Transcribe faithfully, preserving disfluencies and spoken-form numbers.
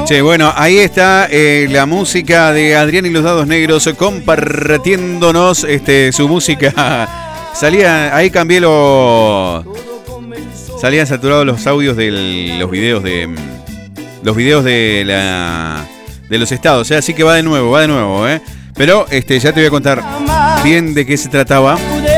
Che, bueno, ahí está eh, la música de Adrián y los Dados Negros compartiéndonos este, su música. Salía, ahí cambié los... Salían saturados los audios de los videos de... Los videos de la... De los estados, ¿eh? Así que va de nuevo, va de nuevo, ¿eh? Pero este, ya te voy a contar bien de qué se trataba.